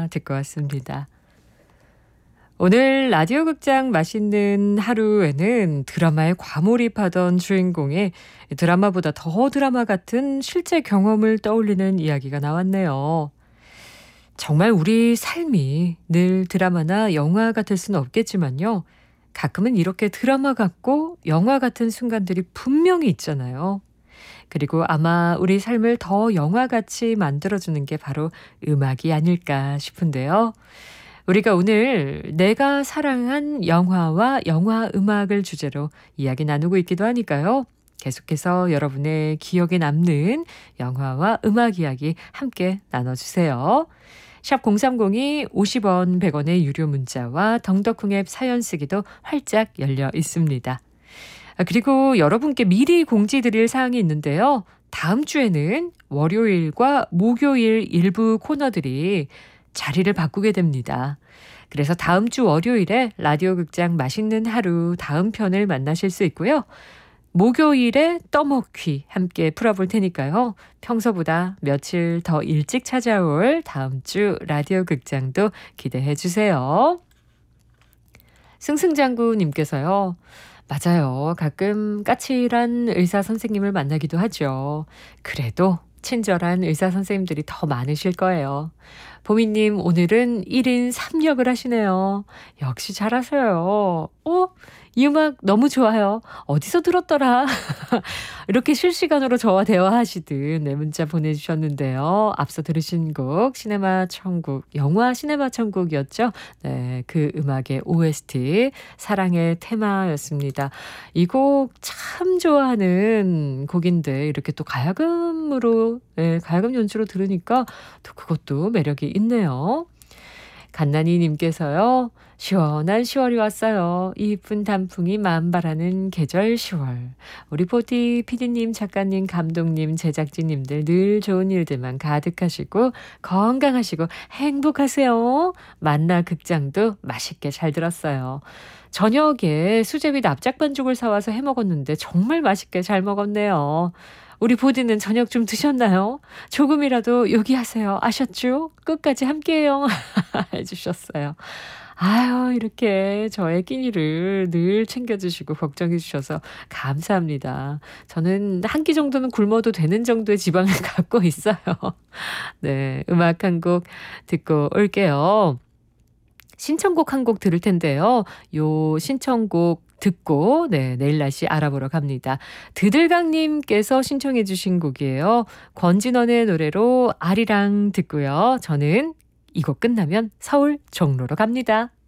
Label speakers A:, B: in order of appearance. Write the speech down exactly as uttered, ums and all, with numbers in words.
A: 듣고 왔습니다. 오늘 라디오 극장 맛있는 하루에는 드라마에 과몰입하던 주인공의 드라마보다 더 드라마 같은 실제 경험을 떠올리는 이야기가 나왔네요. 정말 우리 삶이 늘 드라마나 영화 같을 수는 없겠지만요. 가끔은 이렇게 드라마 같고 영화 같은 순간들이 분명히 있잖아요. 그리고 아마 우리 삶을 더 영화같이 만들어주는 게 바로 음악이 아닐까 싶은데요. 우리가 오늘 내가 사랑한 영화와 영화 음악을 주제로 이야기 나누고 있기도 하니까요. 계속해서 여러분의 기억에 남는 영화와 음악 이야기 함께 나눠주세요. 샵 공삼공이 오십 원 백 원의 유료 문자와 덩덕콩 앱 사연 쓰기도 활짝 열려 있습니다. 그리고 여러분께 미리 공지 드릴 사항이 있는데요. 다음 주에는 월요일과 목요일 일부 코너들이 자리를 바꾸게 됩니다. 그래서 다음 주 월요일에 라디오 극장 맛있는 하루 다음 편을 만나실 수 있고요. 목요일에 떠먹퀴 함께 풀어볼 테니까요. 평소보다 며칠 더 일찍 찾아올 다음 주 라디오 극장도 기대해 주세요. 승승장구님께서요. 맞아요. 가끔 까칠한 의사 선생님을 만나기도 하죠. 그래도 친절한 의사 선생님들이 더 많으실 거예요. 보미님 오늘은 일 인 삼 역을 하시네요. 역시 잘하세요. 어? 이 음악 너무 좋아요. 어디서 들었더라? 이렇게 실시간으로 저와 대화하시듯 네, 문자 보내주셨는데요. 앞서 들으신 곡 시네마 천국, 영화 시네마 천국이었죠. 네, 그 음악의 오에스티 사랑의 테마였습니다. 이 곡 참 좋아하는 곡인데 이렇게 또 가야금으로 네, 가야금 연주로 들으니까 또 그것도 매력이 있네요. 갓나니님께서요. 시원한 시월이 왔어요. 이쁜 단풍이 만발하는 계절 시월. 우리 보디, 피디님, 작가님, 감독님, 제작진님들 늘 좋은 일들만 가득하시고 건강하시고 행복하세요. 만나 극장도 맛있게 잘 들었어요. 저녁에 수제비 납작 반죽을 사와서 해먹었는데 정말 맛있게 잘 먹었네요. 우리 보디는 저녁 좀 드셨나요? 조금이라도 요기하세요. 아셨죠? 끝까지 함께해요. 해주셨어요. 아유, 이렇게 저의 끼니를 늘 챙겨주시고 걱정해 주셔서 감사합니다. 저는 한 끼 정도는 굶어도 되는 정도의 지방을 갖고 있어요. 네, 음악 한 곡 듣고 올게요. 신청곡 한 곡 들을 텐데요. 요 신청곡 듣고 네, 내일 날씨 알아보러 갑니다. 드들강님께서 신청해 주신 곡이에요. 권진원의 노래로 아리랑 듣고요. 저는 이 곡 끝나면 서울 종로로 갑니다.